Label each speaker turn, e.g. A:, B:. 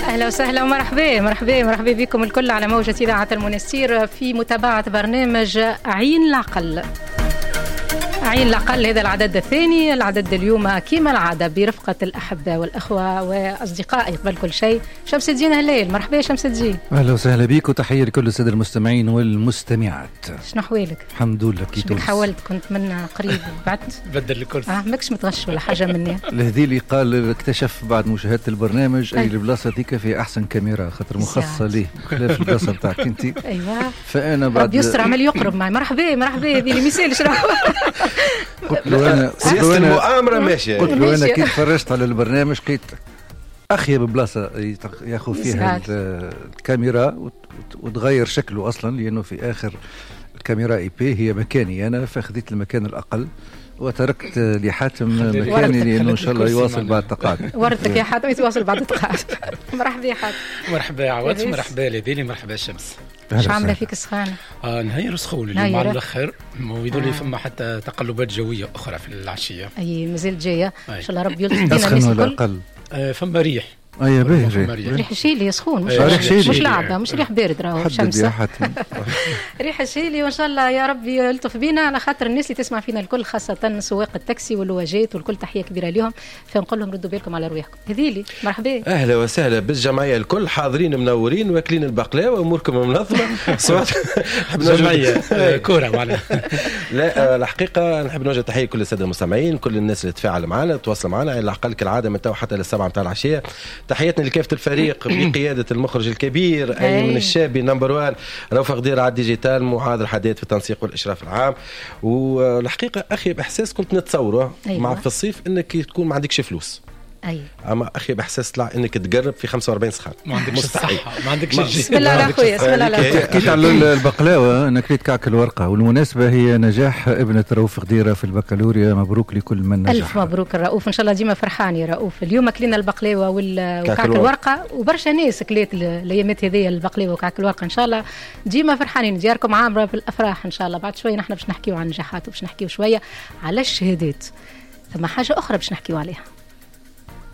A: أهلا وسهلا ومرحبا مرحبا بكم الكل على موجة إذاعة المنستير في متابعة برنامج عين العقل. عين العقل هذا العدد الثاني، العدد اليوم كما العادة برفقة الأحبة والأخوة وأصدقائي. قبل كل شيء شمس الدين هليل، مرحبا شمس الدين.
B: أهلا وسهلا بك وتحية لكل السادة المستمعين والمستمعات.
A: شنو أحوالك؟
B: الحمد لله كي تونس.
A: حاولت كنت منا قريب بعدت
C: بدل الكرسي.
A: ماكش متغش ولا حاجة مني.
B: الهذي اللي قال اكتشف بعد مشاهدة البرنامج أي البلاصة ذيك في أحسن كاميرا خاطر مخصصة ليه بخلاف البلاصة بتاعك أنت.
A: أيوة.
B: فأنا بعد
A: يسر عمل يقرب معي مرحبا هذه اللي مثالش.
B: قلت له أنا
D: سياسة المؤامرة ماشية.
B: قلت له أنا كي تفرجت على البرنامج لقيت أخيب بلاصة ياخذ فيها الكاميرا وتغير شكله أصلا، لأنه في آخر الكاميرا اي بي هي مكاني أنا، فأخذت المكان الأقل وتركت لحاتم مكاني لأنه إن شاء الله يواصل بعد تقاعد.
A: وردك يا حاتم يتواصل بعد التقاعد. مرحبا يا حاتم.
C: مرحبا يا عوض، مرحبا لذيلي، مرحبا الشمس.
A: شو عامله فيك السخانه؟
C: نهير سخون اليوم على الاخر، ويدور لي فما حتى تقلبات جويه اخرى في العشيه.
A: اي مازال جايه ان شاء الله ربي يلطف بينا
B: الناس الكل.
C: فما ريح.
B: اي باهي
A: ريح الشيلي سخون، مش لعبه، مش ريح بارد راهو شمس. ريح الشيلي، وان شاء الله يا ربي يلطف بينا على خاطر الناس اللي تسمع فينا الكل، خاصه سواق التاكسي واللواجات والكل، تحيه كبيره لهم، فنقول لهم ردوا بالكم على رواحكم. هذيلي مرحبا.
D: اهلا وسهلا بالجمعيه الكل، حاضرين منورين واكلين البقلاوه واموركم منظمه. صوت
C: جمعيه كوره معنا.
D: لا الحقيقه نحب نوجه تحيه لكل الساده المستمعين، كل الناس اللي تفاعل معنا تواصل معنا على الاقل كالعاده من تو حتى للسبعة متاع العشيه. تحياتنا لكافه الفريق بقياده المخرج الكبير ايمن الشابي نمبر 1، رؤوف غدير على الديجيتال، معاذ الحداد في التنسيق والاشراف العام. والحقيقه اخي باحساس كنت نتصوره مع في الصيف انك تكون ما عندكش فلوس. اما اخي باحساس طلع انك تقرب في 45 سخان،
C: ما عندكش الصحه، ما عندكش
A: بسم الله على خويا، بسم الله على.
B: حكيت على البقلاوه، انا كريت كعك الورقه، والمناسبه هي نجاح ابنه رؤوف غديره في البكالوريا، مبروك لكل من نجح.
A: الف مبروك الرؤوف، ان شاء الله ديما فرحان يا رؤوف. اليوم كلينا البقلاوه وكعك الورقه، وبرشا ناس كليت الايامات هذيا البقلاوه وكعك الورقه، ان شاء الله ديما فرحانين، دياركم عامره بالافراح ان شاء الله. بعد شويه نحن باش نحكيو عن نجاحات وباش نحكيو شويه على الشهادات، ثم حاجه اخرى باش نحكيو عليها.